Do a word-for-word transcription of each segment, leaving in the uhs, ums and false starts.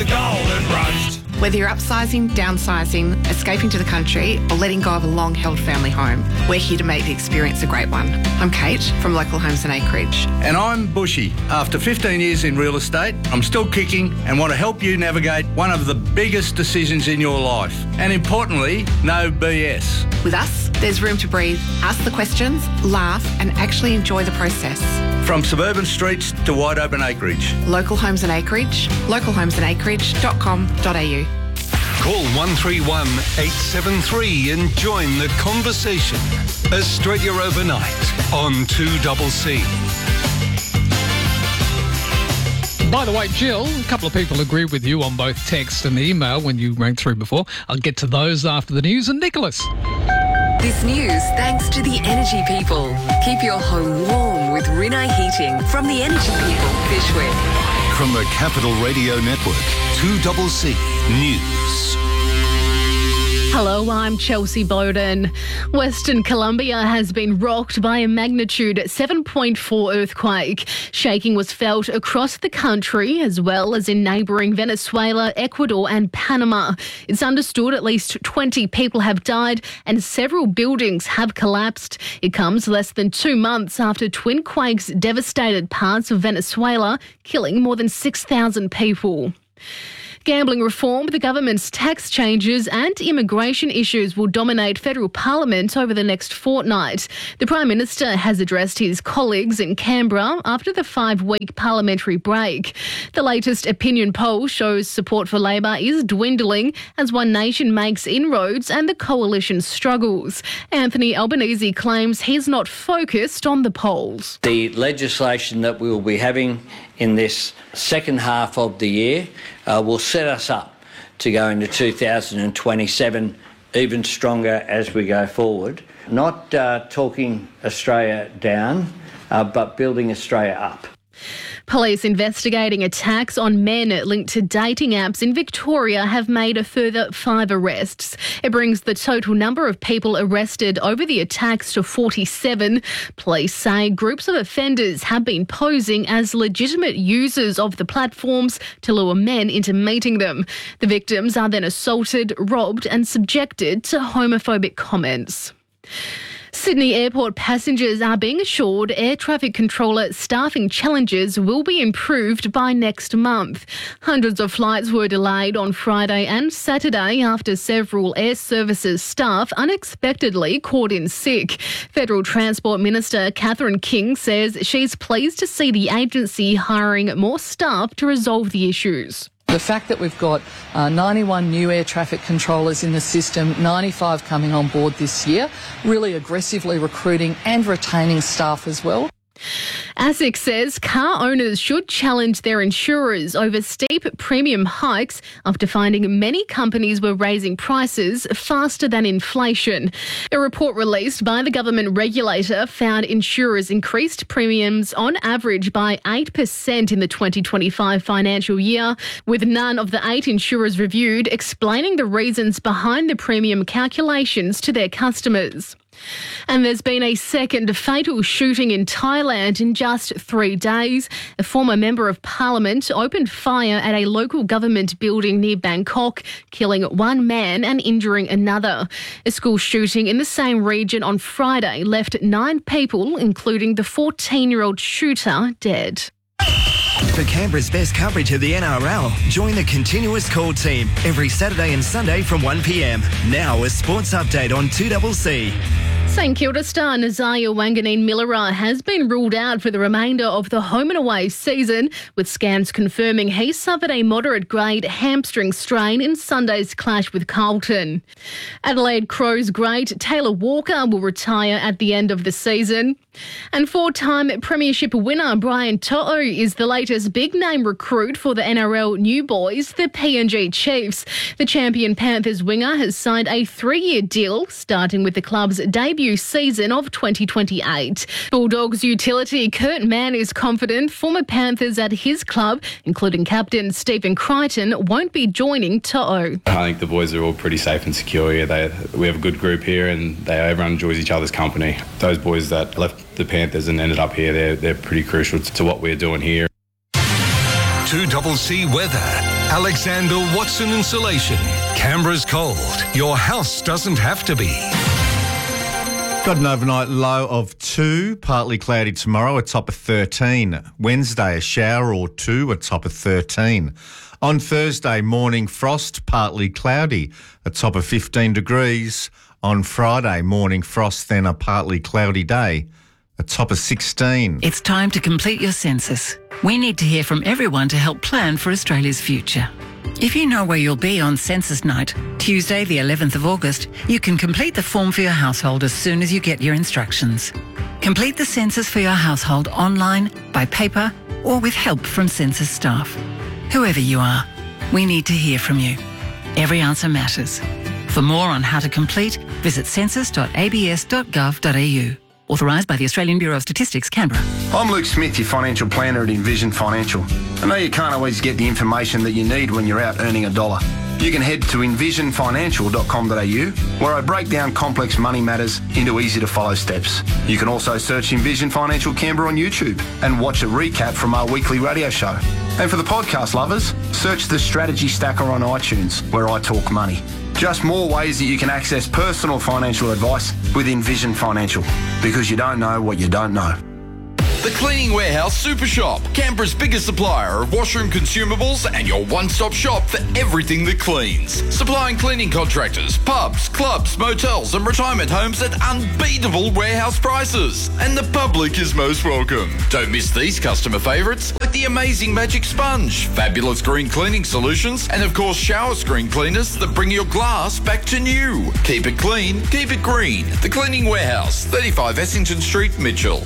the golden roast. Whether you're upsizing, downsizing, escaping to the country, or letting go of a long-held family home, we're here to make the experience a great one. I'm Kate from Local Homes and Acreage. And I'm Bushy. After fifteen years in real estate, I'm still kicking and want to help you navigate one of the biggest decisions in your life. And importantly, no B S. With us, there's room to breathe, ask the questions, laugh, and actually enjoy the process. From suburban streets to wide open acreage. Local Homes and Acreage, local homes and acreage dot com dot a u. Call one three one, eight seven three and join the conversation. Australia Overnight on two C C. By the way, Jill, a couple of people agree with you on both text and email when you rang through before. I'll get to those after the news. And Nicholas. This news thanks to the Energy People. Keep your home warm with Rinnai Heating from the Energy People, Fishwick. From the Capital Radio Network, two C C News. Hello, I'm Chelsea Bowden. Western Colombia has been rocked by a magnitude seven point four earthquake. Shaking was felt across the country as well as in neighbouring Venezuela, Ecuador and Panama. It's understood at least twenty people have died and several buildings have collapsed. It comes less than two months after twin quakes devastated parts of Venezuela, killing more than six thousand people. Gambling reform, the government's tax changes and immigration issues will dominate federal parliament over the next fortnight. The Prime Minister has addressed his colleagues in Canberra after the five-week parliamentary break. The latest opinion poll shows support for Labor is dwindling as One Nation makes inroads and the coalition struggles. Anthony Albanese claims he's not focused on the polls. The legislation that we will be having in this second half of the year uh, will set us up to go into two thousand twenty-seven even stronger as we go forward. Not uh, talking Australia down, uh, but building Australia up. Police investigating attacks on men linked to dating apps in Victoria have made a further five arrests. It brings the total number of people arrested over the attacks to forty-seven. Police say groups of offenders have been posing as legitimate users of the platforms to lure men into meeting them. The victims are then assaulted, robbed and subjected to homophobic comments. Sydney Airport passengers are being assured air traffic controller staffing challenges will be improved by next month. Hundreds of flights were delayed on Friday and Saturday after several air services staff unexpectedly called in sick. Federal Transport Minister Catherine King says she's pleased to see the agency hiring more staff to resolve the issues. The fact that we've got uh, ninety-one new air traffic controllers in the system, ninety-five coming on board this year, really aggressively recruiting and retaining staff as well. ASIC says car owners should challenge their insurers over steep premium hikes after finding many companies were raising prices faster than inflation. A report released by the government regulator found insurers increased premiums on average by eight percent in the twenty twenty-five financial year, with none of the eight insurers reviewed explaining the reasons behind the premium calculations to their customers. And there's been a second fatal shooting in Thailand in just three days. A former member of parliament opened fire at a local government building near Bangkok, killing one man and injuring another. A school shooting in the same region on Friday left nine people, including the fourteen-year-old shooter, dead. For Canberra's best coverage of the N R L, join the Continuous Call team every Saturday and Sunday from one p m. Now a sports update on two C C. St Kilda star Nazaya Wanganeen-Millera has been ruled out for the remainder of the home and away season, with scans confirming he suffered a moderate-grade hamstring strain in Sunday's clash with Carlton. Adelaide Crows great Taylor Walker will retire at the end of the season. And four-time premiership winner Brian To'o is the latest big-name recruit for the N R L new boys, the P N G Chiefs. The champion Panthers winger has signed a three-year deal, starting with the club's debut season of twenty twenty-eight. Bulldogs utility Kurt Mann is confident former Panthers at his club, including captain Stephen Crichton, won't be joining To'o. I think the boys are all pretty safe and secure here. They, we have a good group here and they, everyone enjoys each other's company. Those boys that left the Panthers and ended up here, they're, they're pretty crucial to what we're doing here. two C C weather. Alexander Watson Insulation. Canberra's cold. Your house doesn't have to be. Got an overnight low of two, partly cloudy tomorrow, a top of thirteen. Wednesday, a shower or two, a top of thirteen. On Thursday, morning frost, partly cloudy, a top of fifteen degrees. On Friday, morning frost, then a partly cloudy day, a top of sixteen. It's time to complete your census. We need to hear from everyone to help plan for Australia's future. If you know where you'll be on census night, Tuesday the eleventh of August, you can complete the form for your household as soon as you get your instructions. Complete the census for your household online, by paper, or with help from census staff. Whoever you are, we need to hear from you. Every answer matters. For more on how to complete, visit census dot a b s dot gov dot a u. Authorised by the Australian Bureau of Statistics, Canberra. I'm Luke Smith, your financial planner at Envision Financial. I know you can't always get the information that you need when you're out earning a dollar. You can head to envision financial dot com dot a u, where I break down complex money matters into easy-to-follow steps. You can also search Envision Financial Canberra on YouTube and watch a recap from our weekly radio show. And for the podcast lovers, search the Strategy Stacker on iTunes, where I talk money. Just more ways that you can access personal financial advice with Envision Financial, because you don't know what you don't know. The Cleaning Warehouse Super Shop, Canberra's biggest supplier of washroom consumables and your one-stop shop for everything that cleans. Supplying cleaning contractors, pubs, clubs, motels and retirement homes at unbeatable warehouse prices. And the public is most welcome. Don't miss these customer favourites like the amazing Magic Sponge, fabulous green cleaning solutions, and of course shower screen cleaners that bring your glass back to new. Keep it clean, keep it green. The Cleaning Warehouse, thirty-five Essington Street, Mitchell.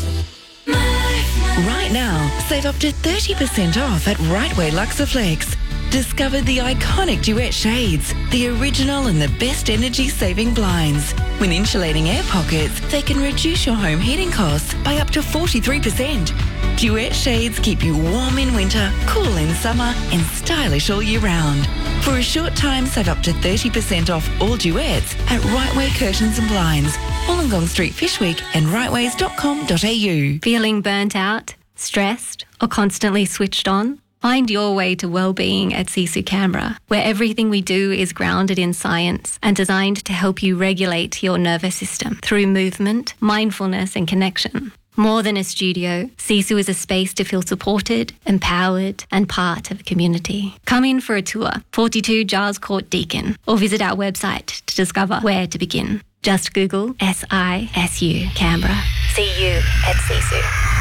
Right now, save up to thirty percent off at Rightway Luxaflex. Discover the iconic Duet shades, the original and the best energy-saving blinds. When insulating air pockets, they can reduce your home heating costs by up to forty-three percent. Duet shades keep you warm in winter, cool in summer, and stylish all year round. For a short time, save up to thirty percent off all Duets at Rightway Curtains and Blinds, Wollongong Street, Fishwick, and rightways dot com dot a u. Feeling burnt out, stressed, or constantly switched on? Find your way to well-being at Sisu Canberra, where everything we do is grounded in science and designed to help you regulate your nervous system through movement, mindfulness, and connection. More than a studio, Sisu is a space to feel supported, empowered, and part of a community. Come in for a tour, forty-two Giles Court, Deakin, or visit our website to discover where to begin. Just Google S I S U Canberra. See you at Sisu.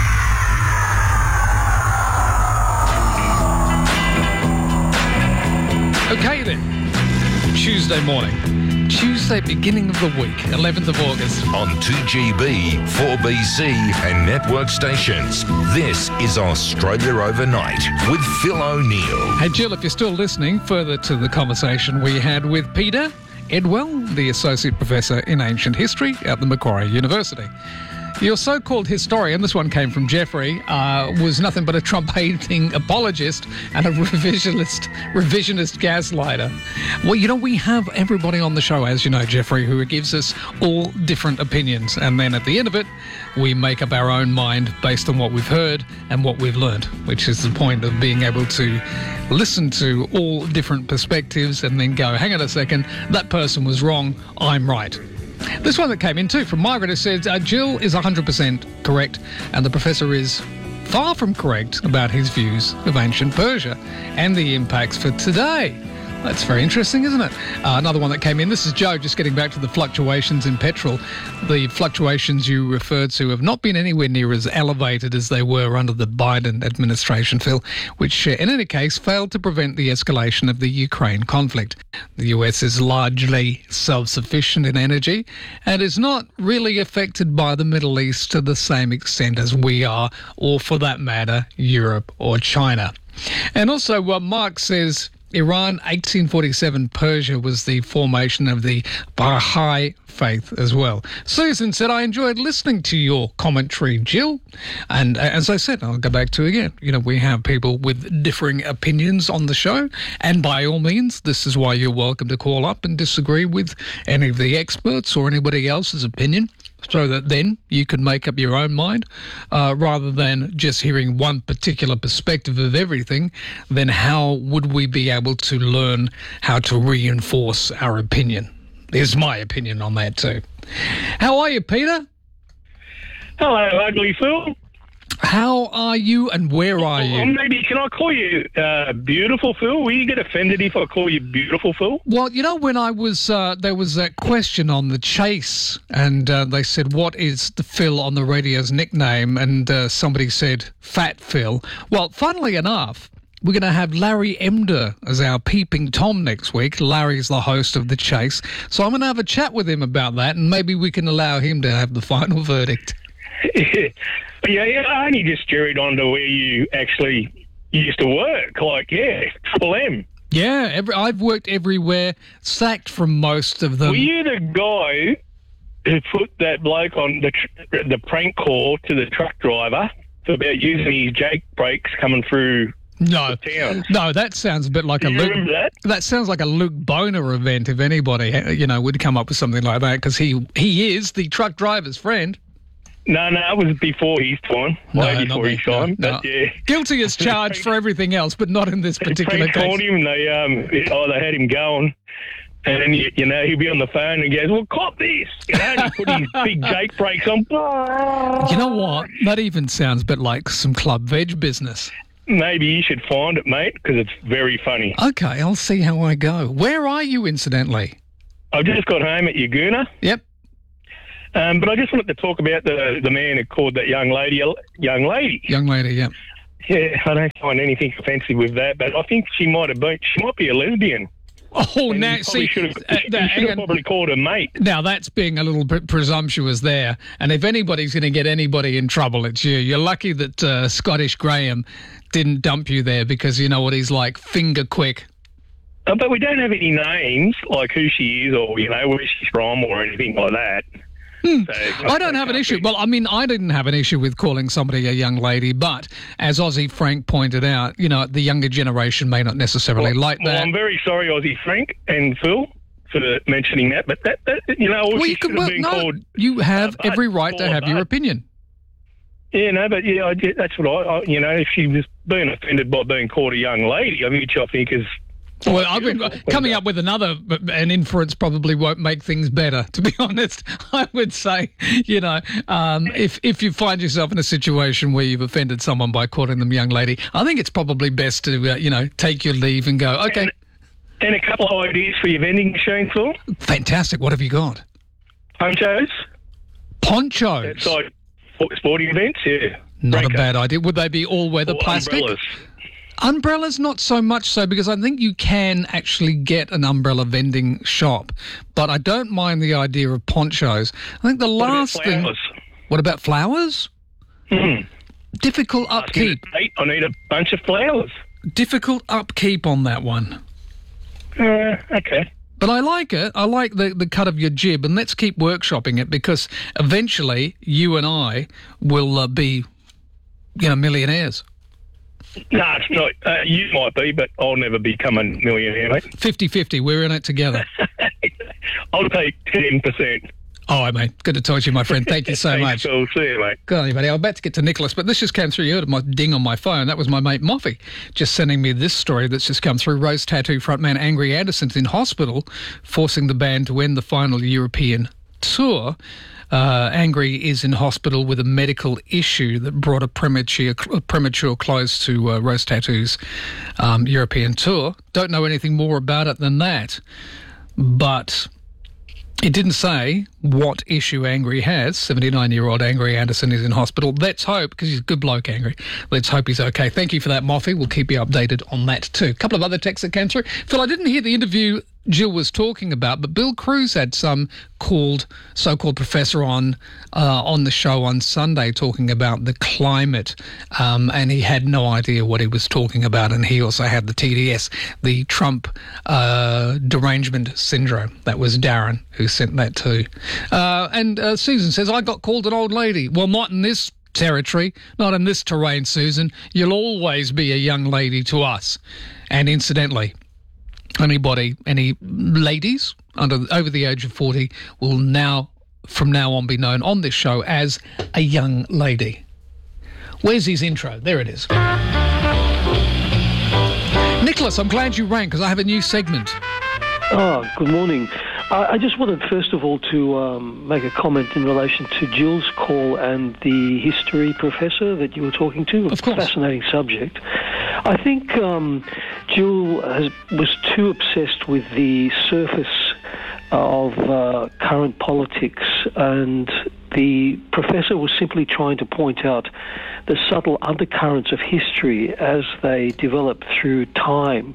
Okay then, Tuesday morning. Tuesday, beginning of the week, eleventh of August. On two G B, four B C and network stations, this is Australia Overnight with Phil O'Neill. Hey Jill, if you're still listening, further to the conversation we had with Peter Edwell, the Associate Professor in Ancient History at the Macquarie University. Your so-called historian, this one came from Jeffrey, uh, was nothing but a Trump-hating apologist and a revisionist, revisionist gaslighter. Well, you know, we have everybody on the show, as you know, Jeffrey, who gives us all different opinions. And then at the end of it, we make up our own mind based on what we've heard and what we've learned, which is the point of being able to listen to all different perspectives and then go, hang on a second, that person was wrong, I'm right. This one that came in too from Margaret, who said uh, Jill is one hundred percent correct and the professor is far from correct about his views of ancient Persia and the impacts for today. That's very interesting, isn't it? Uh, another one that came in. This is Joe, just getting back to the fluctuations in petrol. The fluctuations you referred to have not been anywhere near as elevated as they were under the Biden administration, Phil, which uh, in any case failed to prevent the escalation of the Ukraine conflict. The U S is largely self-sufficient in energy and is not really affected by the Middle East to the same extent as we are, or for that matter, Europe or China. And also, uh, Mark says Iran, eighteen forty-seven, Persia was the formation of the Baha'i faith as well. Susan said, I enjoyed listening to your commentary, Jill. And uh, as I said, I'll go back to again, you know, we have people with differing opinions on the show. And by all means, this is why you're welcome to call up and disagree with any of the experts or anybody else's opinion. so that then you can make up your own mind, uh, rather than just hearing one particular perspective of everything. Then how would we be able to learn how to reinforce our opinion? Is my opinion on that too. How are you, Peter? Hello, ugly Phil. How are you and where are you? Oh, maybe, can I call you uh, beautiful Phil? Will you get offended if I call you beautiful Phil? Well, you know, when I was, uh, there was that question on the Chase, and uh, they said, what is the Phil on the radio's nickname? And uh, somebody said, Fat Phil. Well, funnily enough, we're going to have Larry Emder as our peeping Tom next week. Larry's the host of The Chase. So I'm going to have a chat with him about that, and maybe we can allow him to have the final verdict. Yeah, yeah, I only just juried on to where you actually used to work. Like, yeah, Triple M. Yeah, every, I've worked everywhere, sacked from most of them. Were you the guy who put that bloke on the tr- the prank call to the truck driver about using his Jake brakes coming through no, the town? No, that sounds a bit like Do a you Luke. remember that? That sounds like a Luke Boner event, if anybody, you know, would come up with something like that, because he he is the truck driver's friend. No, no, it was before his time. Way No, before not his me, no, time. no. But yeah. Guilty as charged for everything else, but not in this particular Frank called case. him. They um, oh, they had him going, and then you, you know he'd be on the phone and he goes, "Well, cop this," you know, and he put his big Jake brakes on. You know what? That even sounds a bit like some club veg business. Maybe you should find it, mate, because it's very funny. Okay, I'll see how I go. Where are you, incidentally? I've just got home at Yaguna. Yep. Um, but I just wanted to talk about the the man who called that young lady a young lady. Young lady, yep. Yeah, I don't find anything offensive with that, but I think she might have been, she might be a lesbian. Oh, and now, you see, should have, uh, you that- should hang have on. probably called her mate. Now, that's being a little bit presumptuous there. And if anybody's going to get anybody in trouble, it's you. You're lucky that uh, Scottish Graham didn't dump you there, because you know what he's like, finger quick. Uh, but we don't have any names, like who she is or, you know, where she's from or anything like that. Hmm. So, I don't have an issue. Well, I mean, I didn't have an issue with calling somebody a young lady, but as Aussie Frank pointed out, you know, the younger generation may not necessarily well, like well, that. I'm very sorry, Aussie Frank and Phil, for mentioning that, but that, that you know, Well, she you, could, should have well, been no, called... you have uh, every right to Bud, have your Bud. opinion. Yeah, no, but yeah, I, get- that's what I, I, you know, if she was being offended by being called a young lady, I mean, which I think is... Well, I've been coming up with another, an inference probably won't make things better, to be honest. I would say, you know, um, if if you find yourself in a situation where you've offended someone by calling them young lady, I think it's probably best to, uh, you know, take your leave and go, okay. And, and a couple of ideas for your vending machine, Phil. Fantastic. What have you got? Ponchos. Ponchos? Outside sporting events, yeah. Not Breaker. a bad idea. Would they be all-weather Or plastic? umbrellas. Umbrellas, not so much so, because I think you can actually get an umbrella vending shop, but I don't mind the idea of ponchos. I think the What about last thing... flowers? What about flowers? Hmm. Difficult upkeep. I need a bunch of flowers. Difficult upkeep on that one. Uh, okay. But I like it. I like the, the cut of your jib, and let's keep workshopping it, because eventually you and I will uh, be, you know, millionaires. No, it's not. Uh, you might be, but I'll never become a millionaire, mate. fifty-fifty. We're in it together. I'll take ten percent. All right, mate. Good to talk to you, my friend. Thank you so Thanks, much. Phil. See you, mate. Good on you, buddy. I'm about to get to Nicholas, but this just came through. You heard my ding on my phone. That was my mate Moffy just sending me this story that's just come through. Rose Tattoo frontman Angry Anderson's in hospital, forcing the band to end the final European tour. Uh, Angry is in hospital with a medical issue that brought a premature, a premature close to uh, Rose Tattoo's um, European tour. Don't know anything more about it than that, but it didn't say what issue Angry has. seventy-nine-year-old Angry Anderson is in hospital. Let's hope, because he's a good bloke, Angry. Let's hope he's okay. Thank you for that, Moffy. We'll keep you updated on that too. A couple of other texts that came through. Phil, I didn't hear the interview Jill was talking about, but Bill Cruz had some called so-called professor on uh, on the show on Sunday talking about the climate, um, and he had no idea what he was talking about, and he also had the T D S, the Trump uh, derangement syndrome. That was Darren who sent that too. Uh, and uh, Susan says, I got called an old lady. Well, not in this territory, not in this terrain, Susan. You'll always be a young lady to us. And incidentally, anybody, any ladies under over the age of forty will now from now on be known on this show as a young lady. Where's his intro? There it is. Nicholas, I'm glad you rang because I have a new segment. Oh, good morning. I, I just wanted, first of all, to um, make a comment in relation to Jill's call and the history professor that you were talking to. Of course. Fascinating subject. I think um, Jill has, was too obsessed with the surface of uh, current politics, and the professor was simply trying to point out the subtle undercurrents of history as they develop through time.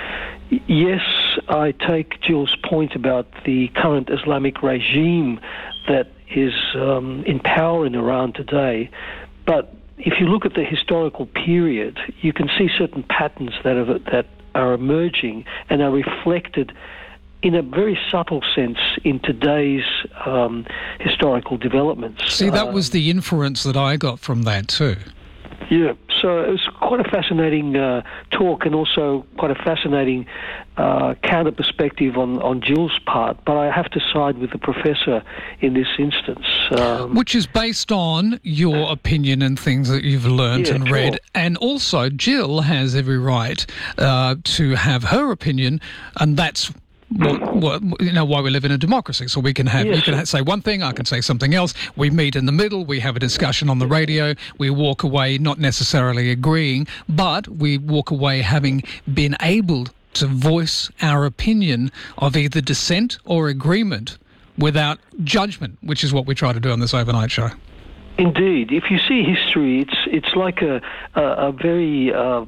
Yes, I take Jill's point about the current Islamic regime that is um, in power in Iran today, but if you look at the historical period, you can see certain patterns that are, that are emerging and are reflected in a very subtle sense in today's um, historical developments. See, that Uh, was the inference that I got from that too. Yeah, so it was quite a fascinating uh, talk, and also quite a fascinating uh, counter perspective on, on Jill's part, but I have to side with the professor in this instance. Um, Which is based on your opinion and things that you've learned Yeah, and sure. read. And also, Jill has every right uh, to have her opinion, and that's what, what, you know, why we live in a democracy. So we can have, Yes. you can ha- say one thing, I can say something else. We meet in the middle, we have a discussion on the radio, we walk away not necessarily agreeing, but we walk away having been able to voice our opinion of either dissent or agreement without judgment, which is what we try to do on this overnight show. Indeed, if you see history, it's it's like a a, a very uh,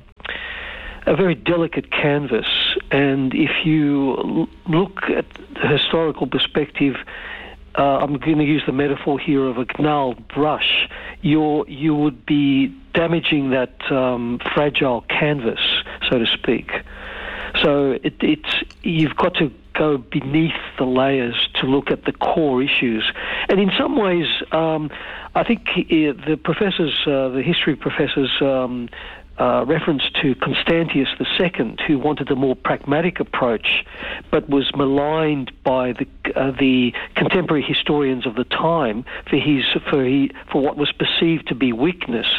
a very delicate canvas, and if you l- look at the historical perspective, uh, I'm going to use the metaphor here of a gnarled brush. You're you would be damaging that um, fragile canvas, so to speak. So it, it's you've got to go beneath the layers to look at the core issues. And in some ways, um, I think he, the professors, uh, the history professors, um, uh, reference to Constantius the Second, who wanted a more pragmatic approach, but was maligned by the uh, the contemporary historians of the time for his for he, for what was perceived to be weakness.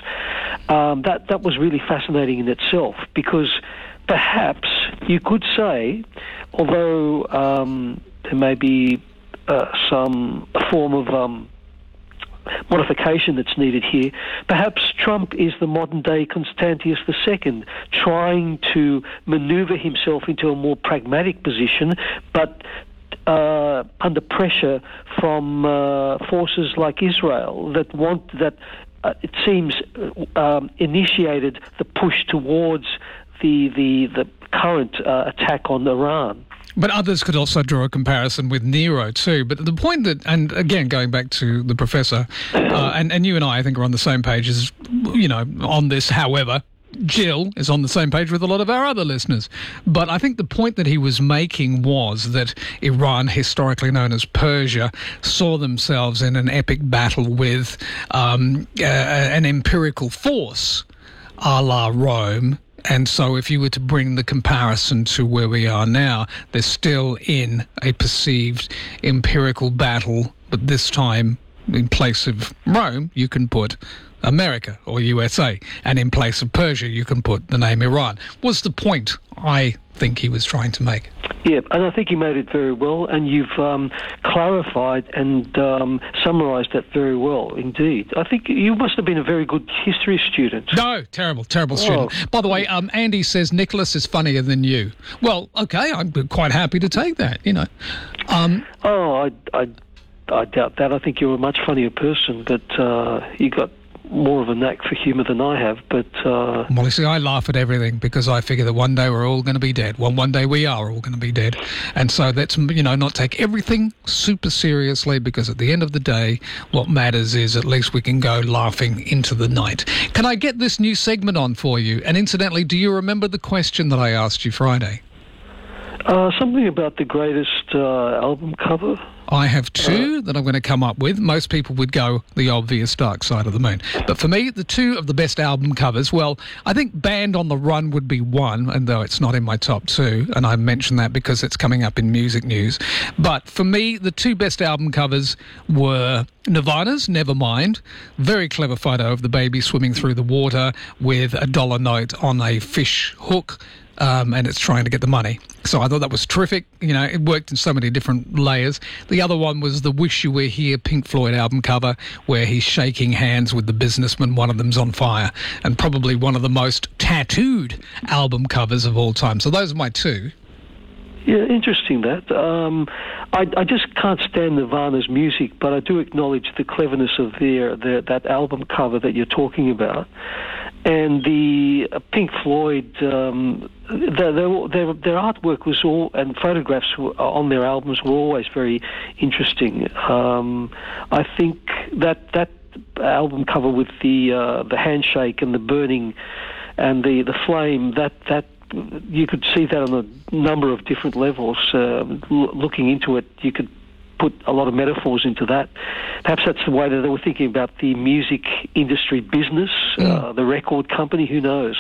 Um, that that was really fascinating in itself, because perhaps you could say, although um, there may be uh, some form of um, modification that's needed here, perhaps Trump is the modern-day Constantius the Second, trying to manoeuvre himself into a more pragmatic position, but uh, under pressure from uh, forces like Israel that want that. Uh, it seems um, initiated the push towards the the the current uh, attack on Iran. But others could also draw a comparison with Nero too. But the point that, and again, going back to the professor, uh, and, and you and I, I think, are on the same page as, you know, on this. However, Jill is on the same page with a lot of our other listeners. But I think the point that he was making was that Iran, historically known as Persia, saw themselves in an epic battle with um, uh, an empirical force, a la Rome. And so if you were to bring the comparison to where we are now, they're still in a perceived empirical battle, but this time, in place of Rome, you can put America or U S A, and in place of Persia, you can put the name Iran, was the point I think he was trying to make. Yeah, and I think you made it very well, and you've um, clarified and um, summarised that very well indeed. I think you must have been a very good history student. No, terrible, terrible student. Oh. By the way, um, Andy says Nicholas is funnier than you. Well, okay, I'm quite happy to take that, you know. Um, oh, I, I, I doubt that. I think you're a much funnier person, but uh, you got more of a knack for humour than I have, but... Uh, well, you see, I laugh at everything because I figure that one day we're all going to be dead. Well, one day we are all going to be dead. And so that's, you know, not take everything super seriously, because at the end of the day, what matters is at least we can go laughing into the night. Can I get this new segment on for you? And incidentally, do you remember the question that I asked you Friday? Uh, something about the greatest uh, album cover. I have two that I'm going to come up with. Most people would go the obvious Dark Side of the Moon. But for me, the two of the best album covers, well, I think Band on the Run would be one, and though it's not in my top two, and I mentioned that because it's coming up in music news. But for me, the two best album covers were Nirvana's Nevermind, very clever photo of the baby swimming through the water with a dollar note on a fish hook. Um, and it's trying to get the money. So I thought that was terrific. You know, it worked in so many different layers. The other one was the Wish You Were Here Pink Floyd album cover, where he's shaking hands with the businessman. One of them's on fire, and probably one of the most tattooed album covers of all time. So those are my two. Yeah, interesting that. Um, I, I just can't stand Nirvana's music, but I do acknowledge the cleverness of their, their that album cover that you're talking about. And the uh, Pink Floyd, um, their, their, their, their artwork was all, and photographs were, on their albums were always very interesting. Um, I think that that album cover with the uh, the handshake and the burning and the, the flame, that that you could see that on a number of different levels. Uh, l- looking into it, you could put a lot of metaphors into that. Perhaps that's the way that they were thinking about the music industry business, mm. uh, the record company, who knows.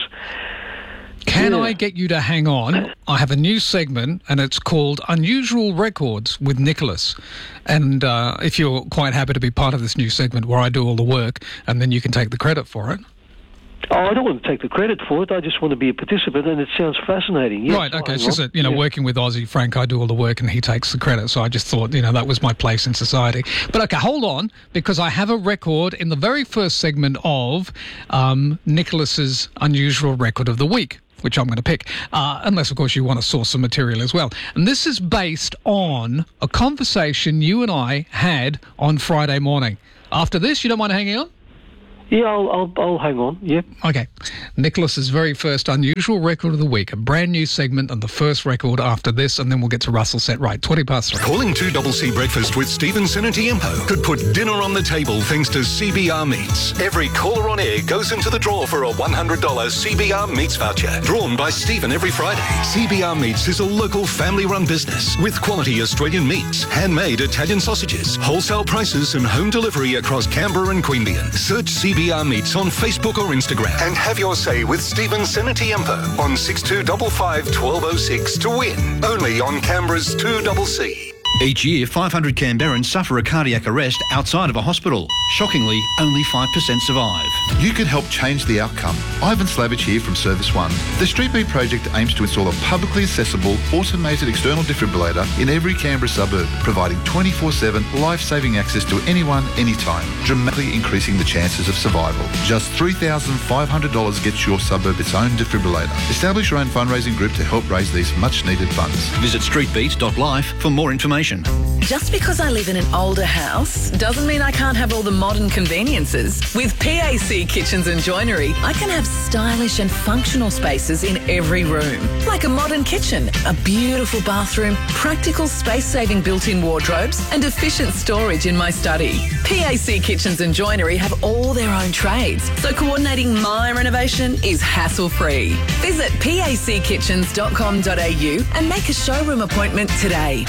Can yeah. I get you to hang on? I have a new segment, and it's called Unusual Records with Nicholas. And uh, if you're quite happy to be part of this new segment where I do all the work, and then you can take the credit for it. Oh, I don't want to take the credit for it. I just want to be a participant, and it sounds fascinating. Yes, right, okay. It's just that, you know, yeah. working with Aussie Frank, I do all the work and he takes the credit. So I just thought, you know, that was my place in society. But okay, hold on, because I have a record in the very first segment of um, Nicholas's Unusual Record of the Week, which I'm going to pick, uh, unless, of course, you want to source some material as well. And this is based on a conversation you and I had on Friday morning. After this, you don't mind hanging on? Yeah, I'll, I'll, I'll hang on, yeah. Okay. Nicholas's very first Unusual Record of the Week, a brand new segment and the first record after this, and then we'll get to Russell Set Right. twenty past three. Calling two C C Breakfast with Stephen Sinatiempo could put dinner on the table thanks to C B R Meats. Every caller on air goes into the draw for a one hundred dollars C B R Meats voucher, drawn by Stephen every Friday. C B R Meats is a local family-run business with quality Australian meats, handmade Italian sausages, wholesale prices and home delivery across Canberra and Queanbeyan. Search C B R Meats on Facebook or Instagram and have your say with Stephen Sinatiempo on six two five five, one two oh six to win. Only on Canberra's two C C. Each year, five hundred Canberrans suffer a cardiac arrest outside of a hospital. Shockingly, only five percent survive. You can help change the outcome. Ivan Slavich here from Service One. The Street Beat project aims to install a publicly accessible, automated external defibrillator in every Canberra suburb, providing twenty-four seven life-saving access to anyone, anytime, dramatically increasing the chances of survival. Just three thousand five hundred dollars gets your suburb its own defibrillator. Establish your own fundraising group to help raise these much-needed funds. Visit street beat dot life for more information. Just because I live in an older house doesn't mean I can't have all the modern conveniences. With P A C Kitchens and Joinery, I can have stylish and functional spaces in every room. Like a modern kitchen, a beautiful bathroom, practical space-saving built-in wardrobes and efficient storage in my study. P A C Kitchens and Joinery have all their own trades, so coordinating my renovation is hassle-free. Visit p a c kitchens dot com dot a u and make a showroom appointment today.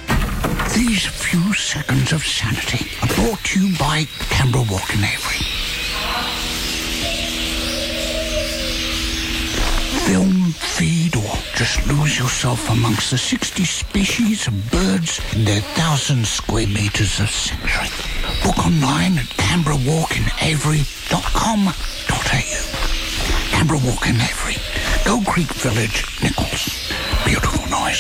These few seconds of sanity are brought to you by Canberra Walk and Avery. Film, feed, or just lose yourself amongst the sixty species of birds in their thousand square metres of sanctuary. Book online at canberra walk and avery dot com dot a u. Canberra Walk and Avery, Gold Creek Village, Nichols. Beautiful noise.